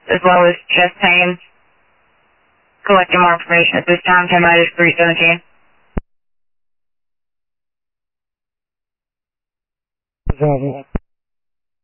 as well as chest pains. Collecting more information at this time. Time out is 3:17. Bravo.